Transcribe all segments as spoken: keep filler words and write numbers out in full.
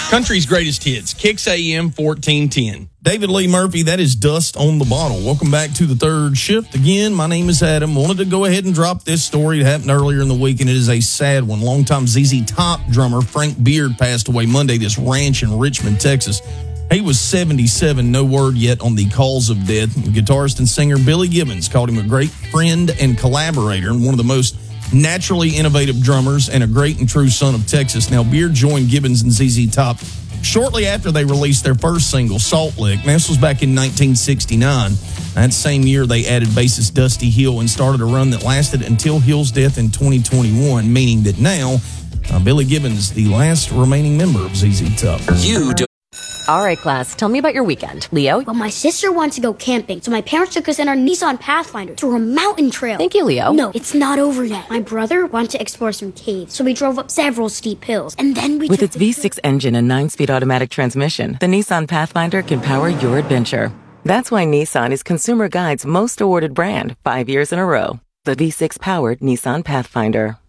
Country's greatest hits, Kicks A M fourteen ten. David Lee Murphy, that is Dust on the Bottle. Welcome back to the third shift. Again, my name is Adam. Wanted to go ahead and drop this story. It happened earlier in the week, and it is a sad one. Longtime Z Z Top drummer Frank Beard passed away Monday, this ranch in Richmond, Texas. He was seventy-seven, no word yet on the cause of death. Guitarist and singer Billy Gibbons called him a great friend and collaborator, and one of the most naturally innovative drummers and a great and true son of Texas. Now, Beard joined Gibbons and Z Z Top shortly after they released their first single, Salt Lick. Now, this was back in nineteen sixty-nine. That same year, they added bassist Dusty Hill and started a run that lasted until Hill's death in twenty twenty-one, meaning that now uh, Billy Gibbons is the last remaining member of Z Z Top. You do. All right, class, tell me about your weekend. Leo? Well, my sister wanted to go camping, so my parents took us in our Nissan Pathfinder through a mountain trail. Thank you, Leo. No, it's not over yet. My brother wanted to explore some caves, so we drove up several steep hills, and then we With took its V six engine and nine-speed automatic transmission, the Nissan Pathfinder can power your adventure. That's why Nissan is Consumer Guide's most awarded brand five years in a row. The V six-powered Nissan Pathfinder.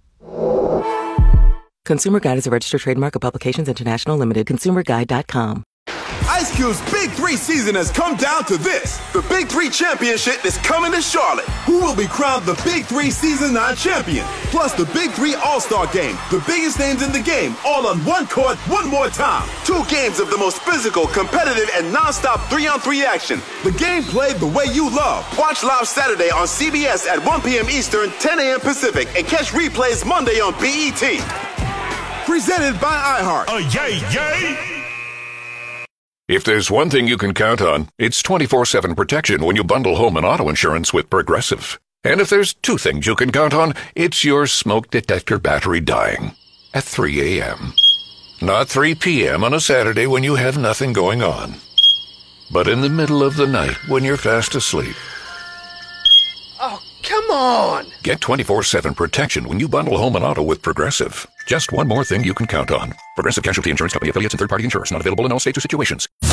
Consumer Guide is a registered trademark of Publications International Limited. consumer guide dot com. Ice Cube's Big Three season has come down to this. The Big Three Championship is coming to Charlotte. Who will be crowned the Big Three Season nine champion? Plus the Big Three All-Star Game. The biggest names in the game, all on one court, one more time. Two games of the most physical, competitive, and non-stop three-on-three action. The game played the way you love. Watch live Saturday on C B S at one p.m. Eastern, ten a.m. Pacific, and catch replays Monday on B E T. Presented by iHeart. Oh, yay, yay! If there's one thing you can count on, it's twenty-four seven protection when you bundle home and auto insurance with Progressive. And if there's two things you can count on, it's your smoke detector battery dying at three a.m. Not three p.m. on a Saturday when you have nothing going on, but in the middle of the night when you're fast asleep. Oh, come on! Get twenty-four seven protection when you bundle home and auto with Progressive. Just one more thing you can count on. Progressive Casualty Insurance Company affiliates and third-party insurers. Not available in all states or situations.